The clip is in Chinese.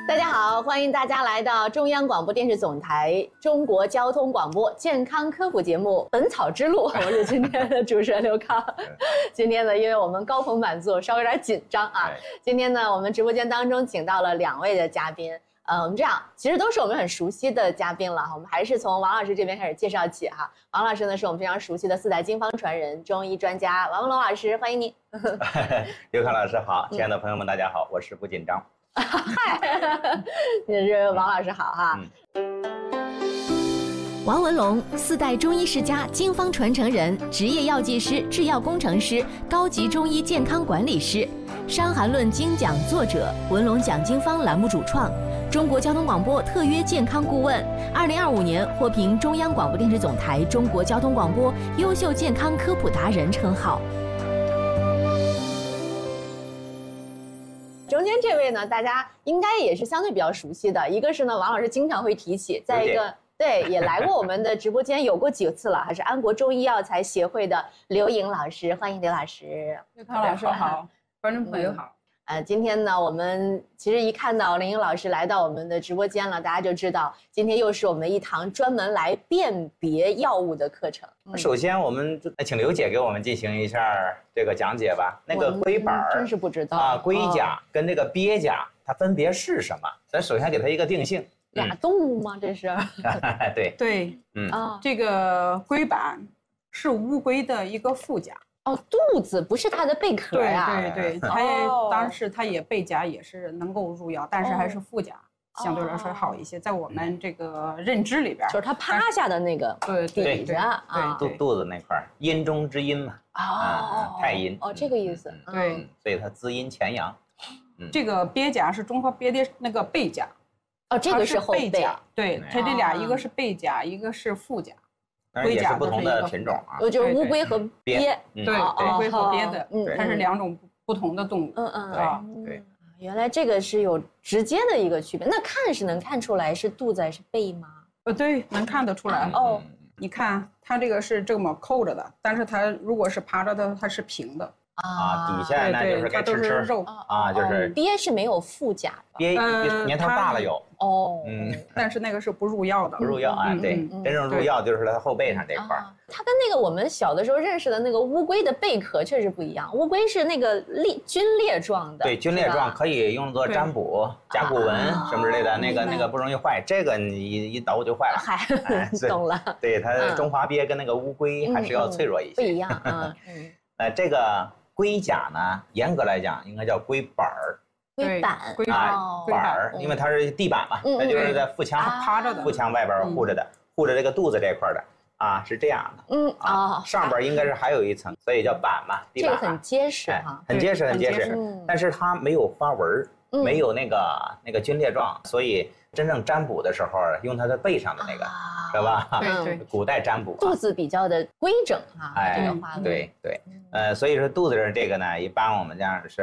大家好，欢迎大家来到中央广播电视总台中国交通广播健康科普节目《本草之路》，我是今天的主持人刘康。今天呢，因为我们高朋满座，稍微有点紧张啊。今天呢，我们直播间当中请到了2位的嘉宾。我们这样，其实都是我们很熟悉的嘉宾了。我们还是从王老师这边开始介绍起哈。王老师呢，是我们非常熟悉的4代经方传人、中医专家王文龙老师，欢迎您。 刘康老师好，亲爱的朋友们，大家好，我是不紧张。 嗨，也是王老师好哈。 王文龙，4代中医世家、经方传承人，职业药剂师、制药工程师，高级中医健康管理师，《伤寒论》精讲作者，文龙讲经方栏目主创，中国交通广播特约健康顾问，2025年获评中央广播电视总台中国交通广播优秀健康科普达人称号。 中间这位呢，大家应该也是相对比较熟悉的，一个是呢，王老师经常会提起，再一个对也来过我们的直播间有过几次了，还是安国中医药材协会的刘颖老师，欢迎刘老师。 刘康老师好，观众朋友好。 今天呢，我们其实一看到林颖老师来到我们的直播间了，大家就知道今天又是我们一堂专门来辨别药物的课程。 首先，我们请刘姐给我们进行一下这个讲解吧。那个龟板真是不知道啊，龟甲跟这个鳖甲它分别是什么？咱首先给它一个定性。 俩动物吗？这是？ 对， 这个龟板是乌龟的一个腹甲。 哦，肚子不是它的贝壳呀？ 对，它也当时它也背甲也是能够入药，但是还是腹甲相对来说好一些，在我们这个认知里边， 就是它趴下的那个底子啊， 肚子那块阴中之阴嘛，太阴这个意思， 对， 所以它滋阴潜阳。 这个鳖甲是中华鳖的那个背甲， 这个是后背， 对，它这俩一个是背甲，一个是腹甲。 当然也是不同的品种啊， 就是乌龟和鳖， 对，乌龟和鳖的，它是2种不同的动物。 对， 原来这个是有直接的一个区别。那看是能看出来是肚子还是背吗？ 对，能看得出来。你看它这个是这么扣着的，但是它如果是趴着的，它是平的。 底下那就是该吃肉就是鳖是没有腹甲的， 鳖年头大了有但是那个是不入药的， 不入药啊，对，真正入药就是它后背上这块。 它跟那个我们小的时候认识的那个乌龟的贝壳确实不一样，乌龟是那个皲裂状的， 对，皲裂状可以用作占卜、甲骨文什么之类的，那个不容易坏，这个你一捣就坏了。 嗨，懂了。 对，它中华鳖跟那个乌龟还是要脆弱一些， 不一样。 这个龟甲呢，严格来讲应该叫龟板儿。 龟板板儿，因为它是地板嘛，它就是在腹腔趴着的， 腹腔外边护着的，护着这个肚子这块的是这样的。上边应该是还有一层，所以叫板嘛，地板。 这个很结实哈， 很结实，但是它没有花纹，没有那个皲裂状，所以真正占卜的时候用它的背上的那个，是吧？ 对， 古代占卜肚子比较的规整这个花纹。 对，所以说肚子上这个呢，一般我们这样是